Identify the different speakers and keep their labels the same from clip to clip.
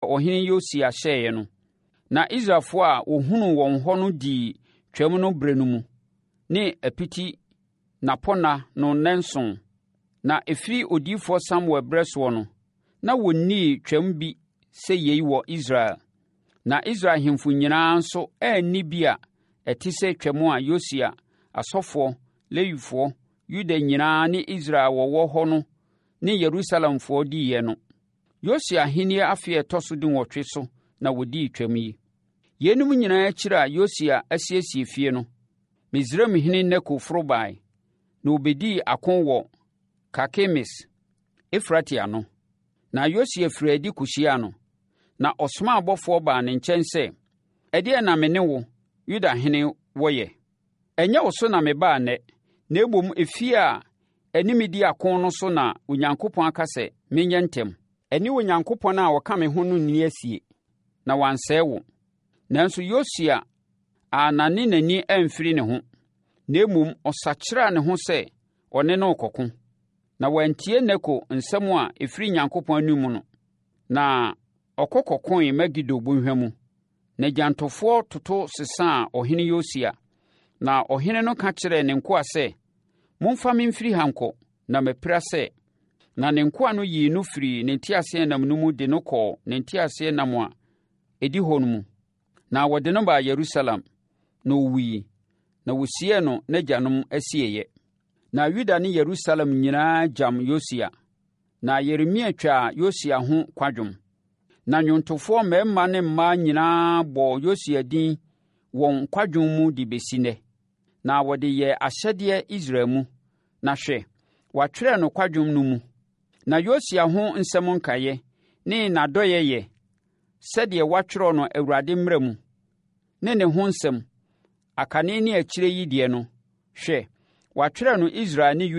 Speaker 1: ɔhene Yosia hyɛeɛ no. Na Israelfoɔ a wɔhunu wɔn hɔ no dii Twam no berɛ no mu, ne apiti napɔna no nnanson. Na ɛfiri odiyifoɔ Samuel berɛ soɔ no, na wɔnnii Twam bi sɛ yei wɔ Israel. Na Israel ahemfo nyinaa nso anni bi a ɛte sɛ Twam a Yosia, asɔfoɔ, Lewifoɔ, Yuda nyinaa ne Israel wɔwɔ hɔ no ne Yerusalemfoɔ diiɛ no. Yosia ahenni afe a ɛtɔ so 18 so na wɔdii Twam yi. Yeinom nyinaa akyiri a Yosia asiesie fie no, Misraimhene Neko foro bae, na ɔbɛdii ako wɔ Karkemis, Efrate ano. Na Yosia firi adi kɔhyiaa no, na ɔsomaa abɔfoɔ baa ne nkyɛn sɛ, “Ɛdeɛn na me ne wo, Yudahene, wɔyɛ? Ɛnyɛ wo so na mebaa nnɛ, na mmom efie a ɛne me di ako no so na Onyankopɔn aka sɛ menyɛ ntɛm. Ɛne Onyankopɔn a ɔka me ho no nni asie, na wansɛe wo.” Nanso Yosia annane n'ani amfiri ne ho, na mmom ɔsakyerɛɛ ne ho sɛ ɔne no rekɔko. Na wantie Neko nsɛm a ɛfiri Onyankopɔn anim no, na ɔkɔkɔkoe Megido bɔnhwa mu. Na gyantofoɔ toto sesaa ɔhene Yosia. Na ɔhene no ka kyerɛɛ ne nkoa sɛ, “Momfa me mfiri ha nkɔ, na mapira sɛ.” Na ne nkoa no yii no firi ne nteaseɛnam no mu de no kɔɔ ne nteaseɛnam a ɛdi hɔ no mu. Na wɔde no baa Yerusalem, na ɔwuiɛ, na wɔsiee no n'agyanom asieeɛ. Na Yuda ne Yerusalem nyinaa gyam Yosia. Na Yeremia twaa Yosia ho kwadwom. Na nnwontofoɔ mmarima ne mmaa nyinaa bɔɔ Yosia din wɔn kwadwom mu de bɛsi nnɛ. Na wɔde yɛɛ ahyɛdeɛ Israel mu. Na hwɛ, wɔatwerɛ no kwadwom no mu. Na Yosia ho nsɛm nkaeɛ ne n'adɔyɛyɛ, sɛdeɛ wɔatwerɛ no Awurade mmara mu, ne ne ho nsɛm, akane ne akyire yi deɛ no, hwɛ, wɔatwerɛ no Israel ne Yuda.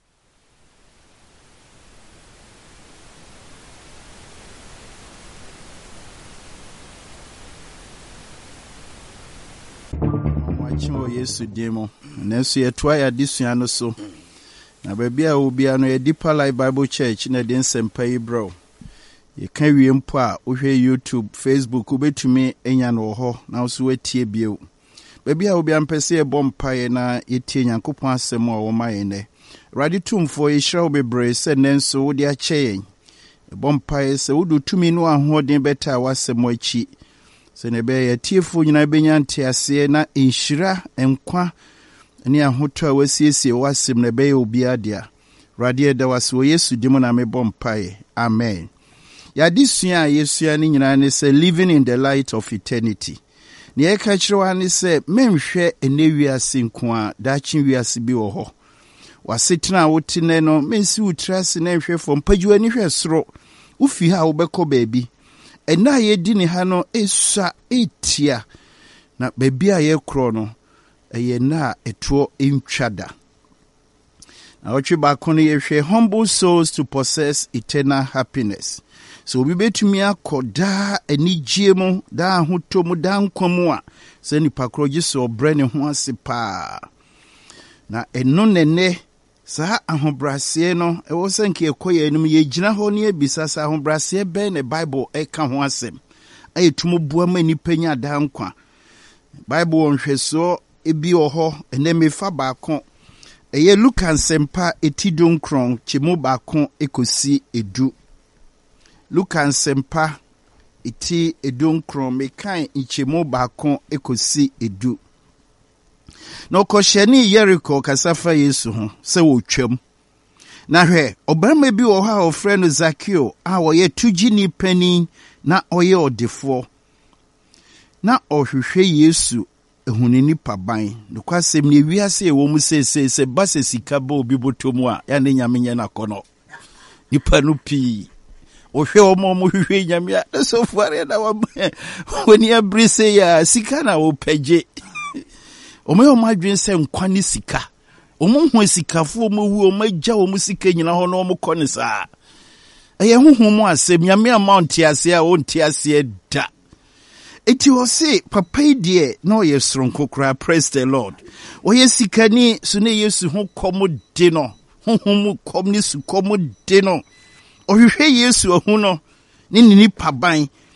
Speaker 2: Wachimo Yesu demo, nanso yɛtoa yɛ adesua no so. Na baabi a obia no yɛ Deeper Life Bible Church na de nsɛmpa yi brɛ. Yɛka wie mpo a wohwɛ YouTube, Facebook, wobɛtumi anya no wɔ hɔ na nso watie bio. Baabi a obia mpɛ sɛ yɛbɔ mpaeɛ na yɛtie Nyankopɔn asɛm a wɔma yɛn nɛ. Awurade tumfoɔ yɛhyira wo bebree sɛ nnɛ nso wode akyɛ yɛn. Yɛbɔ mpaeɛ sɛ wode tumi no ahoɔden bɛta a w'asɛm akyi. Sɛ ne bɛyɛ yɛtiefoɔ nyinaa bɛnya nteaseɛ na nhyira nkwa ne ahotɔ a wasiesie w'asɛm na ɛbɛyɛ obiara dea. Awurade ɛda wase wɔ Yesu dim na mebɔ mpaeɛ. Amen. Yɛadesua a yɛsua no nyinaa ne sɛ living in the light of eternity. Ne yɛka kyerɛ wa ne sɛ menhwɛ ɛnɛ wiase nko a daakye wiase bi wɔ hɔ. Wasetena a wote nɛ no mensi wo tiri ase na nhwɛ fam, pagyi w'ani hwɛ soro. Wofi ha a wobɛkɔ baabi. Ɛna a yɛdi ne ha no ɛsua ɛtia, na baabi a yɛkorɔ no ɛyɛ na a ɛtoɔ ntwa da. Na wɔtwe baako no yɛhwɛ humble souls to possess eternal happiness. So obi betumi akɔ daa anigye mu, daa ahotɔ mu, daa nkwa mu a sɛ nipa korɔ gye sɛ ɔbrɛ ne ho ase paa. Na ɛno nɛnɛ saa ahobraseɛ no ɛwɔ sɛ nke ɛkɔ yɛ anim yɛgyina hɔ ne yɛbisa sɛ ahobraseɛ bɛn ne Bible ɛka ho asɛm ayɛ tumu bua ma nipa nya daa nkwa. Bible wɔnhwɛsoɔ ebi wɔ hɔ ɛnɛ mefa baako ɛyɛ Luka nsɛmpa etidonkron kyemu baako ekosi edu. Luka nsɛmpa eti edonkron mekan nkyemu baako ekosi edu. Na ɔkɔhyɛne Yeriko kasafa Yesu ho sɛ wɔtwam. Na hwɛ, ɔbarima bi wɔ hɔ a ɔfrɛ no Zakeo a ɔyɛ tugyini panin na ɔyɛ ɔdefoɔ. Na ɔhwehwɛ Yesu ehunu nipa ban. Nokwasɛm ne wiase ɛwɔ mu sɛ ba sɛ sika ba obi bɔtɔ mu a ya ne nyame nyɛ nakɔnɔ. Nipa no pii. Ohwɛ ɔmo hwehwɛ nyame a so fuare na woni abri sɛ ya sika na wopagye. Omo adwen sɛ nkwa ne sika. Omo hu sikafo omo wu omo agya omo sika nyina hɔ na omo kɔ ne saa. Ɛyɛ huhu mu asɛm nyame amount ase a wonte ase da. Eti wɔ se papa yi deɛ na ɔyɛ soronko kra, praise the Lord. Ɔyɛ sikani so ne Yesu ho kɔm de no. Huhu mu kɔm ne su kɔm de no. Ɔhwehwɛ Yesu ahu no ne nipa ban